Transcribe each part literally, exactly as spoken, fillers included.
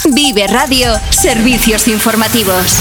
Vive Radio, servicios informativos.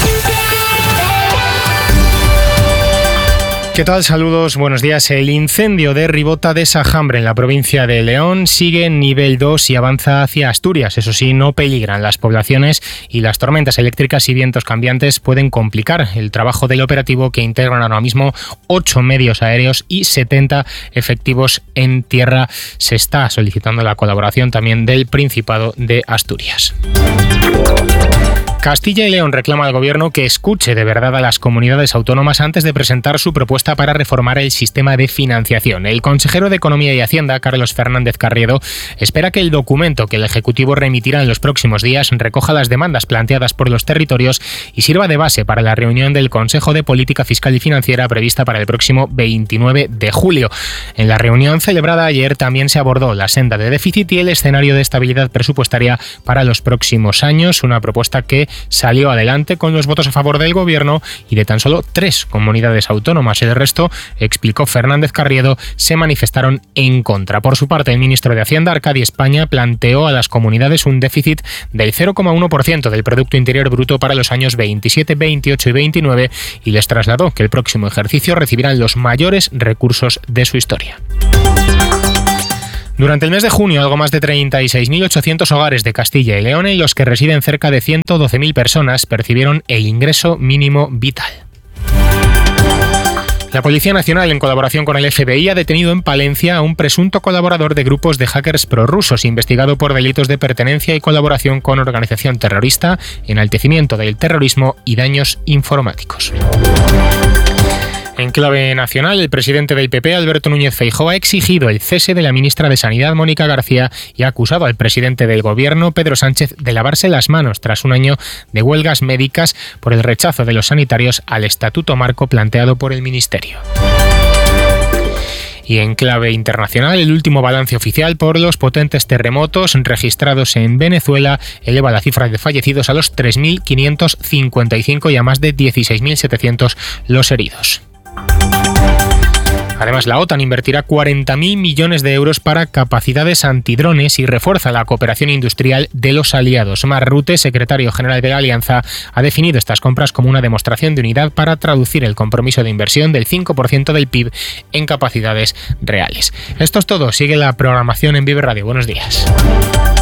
¿Qué tal? Saludos, buenos días. El incendio de Ribota de Sajambre en la provincia de León sigue en nivel dos y avanza hacia Asturias. Eso sí, no peligran las poblaciones y las tormentas eléctricas y vientos cambiantes pueden complicar el trabajo del operativo, que integran ahora mismo ocho medios aéreos y setenta efectivos en tierra. Se está solicitando la colaboración también del Principado de Asturias. Castilla y León reclama al Gobierno que escuche de verdad a las comunidades autónomas antes de presentar su propuesta para reformar el sistema de financiación. El consejero de Economía y Hacienda, Carlos Fernández Carriedo, espera que el documento que el Ejecutivo remitirá en los próximos días recoja las demandas planteadas por los territorios y sirva de base para la reunión del Consejo de Política Fiscal y Financiera prevista para el próximo veintinueve de julio. En la reunión celebrada ayer también se abordó la senda de déficit y el escenario de estabilidad presupuestaria para los próximos años, una propuesta que salió adelante con los votos a favor del Gobierno y de tan solo tres comunidades autónomas. El resto, explicó Fernández Carriedo, se manifestaron en contra. Por su parte, el ministro de Hacienda, Arcadi España, planteó a las comunidades un déficit del cero coma uno por ciento del Producto Interior Bruto para los años veintisiete, veintiocho y veintinueve y les trasladó que el próximo ejercicio recibirán los mayores recursos de su historia. Durante el mes de junio, algo más de treinta y seis mil ochocientos hogares de Castilla y León, en los que residen cerca de ciento doce mil personas, percibieron el ingreso mínimo vital. La Policía Nacional, en colaboración con el F B I, ha detenido en Palencia a un presunto colaborador de grupos de hackers prorrusos, investigado por delitos de pertenencia y colaboración con organización terrorista, enaltecimiento del terrorismo y daños informáticos. En clave nacional, el presidente del P P, Alberto Núñez Feijóo, ha exigido el cese de la ministra de Sanidad, Mónica García, y ha acusado al presidente del Gobierno, Pedro Sánchez, de lavarse las manos tras un año de huelgas médicas por el rechazo de los sanitarios al estatuto marco planteado por el Ministerio. Y en clave internacional, el último balance oficial por los potentes terremotos registrados en Venezuela eleva la cifra de fallecidos a los tres mil quinientos cincuenta y cinco y a más de dieciséis mil setecientos los heridos. Además, la OTAN invertirá cuarenta mil millones de euros para capacidades antidrones y refuerza la cooperación industrial de los aliados. Mark Rutte, secretario general de la Alianza, ha definido estas compras como una demostración de unidad para traducir el compromiso de inversión del cinco por ciento del P I B en capacidades reales. Esto es todo. Sigue la programación en Vive Radio. Buenos días.